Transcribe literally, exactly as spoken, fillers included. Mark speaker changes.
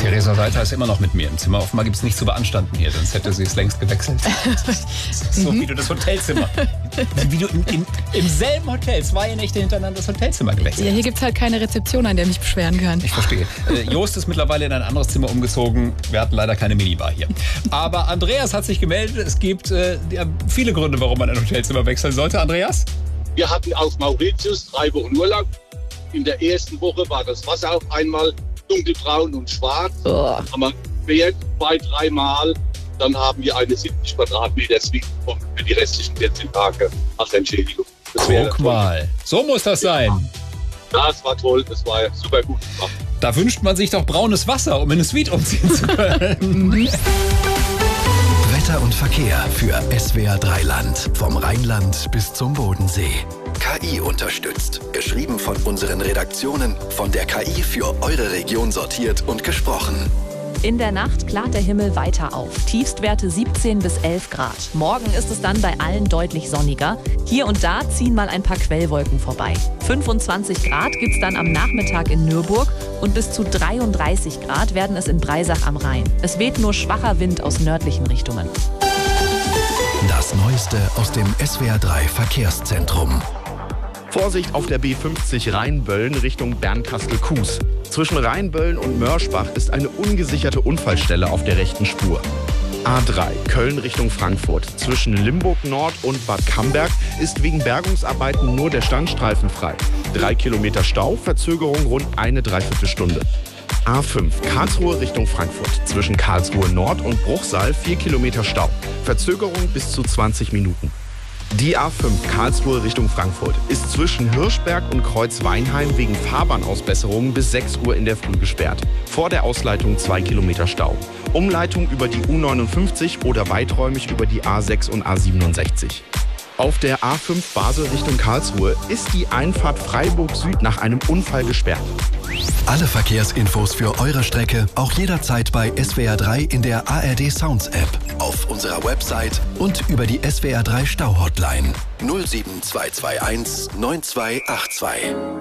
Speaker 1: Theresa Seiter ist immer noch mit mir im Zimmer. Offenbar gibt es nichts zu beanstanden hier, sonst hätte sie es längst gewechselt. So wie du das Hotelzimmer. Wie du im, im, im selben Hotel zwei Nächte hintereinander das Hotelzimmer gewechselt hast.
Speaker 2: Ja, hier gibt es halt keine Rezeption, an der ich mich beschweren kann.
Speaker 1: Ich verstehe. Äh, Jost ist mittlerweile in ein anderes Zimmer umgezogen. Wir hatten leider keine Minibar hier. Aber Andreas hat sich gemeldet. Es gibt äh, ja, viele Gründe, warum man ein Hotelzimmer wechseln sollte. Andreas?
Speaker 3: Wir hatten auf Mauritius drei Wochen Urlaub. In der ersten Woche war das Wasser auf einmal dunkelbraun und schwarz.
Speaker 2: Oh.
Speaker 3: Haben wir quert zwei, dreimal. Dann haben wir eine siebzig Quadratmeter Suite für die restlichen vierzehn Tage als Entschädigung. Das
Speaker 1: Guck mal, so muss das sein.
Speaker 3: Das war toll, das war super gut gemacht.
Speaker 1: Da wünscht man sich doch braunes Wasser, um in eine Suite umziehen zu können.
Speaker 4: Wetter und Verkehr für S W R drei Land. Vom Rheinland bis zum Bodensee. K I unterstützt. Geschrieben von unseren Redaktionen. Von der K I für eure Region sortiert und gesprochen.
Speaker 5: In der Nacht klart der Himmel weiter auf. Tiefstwerte siebzehn bis elf Grad. Morgen ist es dann bei allen deutlich sonniger. Hier und da ziehen mal ein paar Quellwolken vorbei. fünfundzwanzig Grad gibt es dann am Nachmittag in Nürburg und bis zu dreiunddreißig Grad werden es in Breisach am Rhein. Es weht nur schwacher Wind aus nördlichen Richtungen.
Speaker 4: Das Neueste aus dem S W R drei Verkehrszentrum.
Speaker 6: Vorsicht auf der B fünfzig Rheinböllen Richtung Bernkastel-Kues. Zwischen Rheinböllen und Mörschbach ist eine ungesicherte Unfallstelle auf der rechten Spur. A drei Köln Richtung Frankfurt. Zwischen Limburg Nord und Bad Camberg ist wegen Bergungsarbeiten nur der Standstreifen frei. Drei Kilometer Stau, Verzögerung rund eine Dreiviertelstunde. A fünf Karlsruhe Richtung Frankfurt. Zwischen Karlsruhe Nord und Bruchsal vier Kilometer Stau. Verzögerung bis zu zwanzig Minuten. Die A fünf Karlsruhe Richtung Frankfurt ist zwischen Hirschberg und Kreuzweinheim wegen Fahrbahnausbesserungen bis sechs Uhr in der Früh gesperrt. Vor der Ausleitung zwei Kilometer Stau. Umleitung über die U neunundfünfzig oder weiträumig über die A sechs und A siebenundsechzig. Auf der A fünf Basel Richtung Karlsruhe ist die Einfahrt Freiburg Süd nach einem Unfall gesperrt.
Speaker 4: Alle Verkehrsinfos für eure Strecke auch jederzeit bei S W R drei in der A R D Sounds App, auf unserer Website und über die S W R drei Stau Hotline null sieben zwei zwei eins neun zwei acht zwei.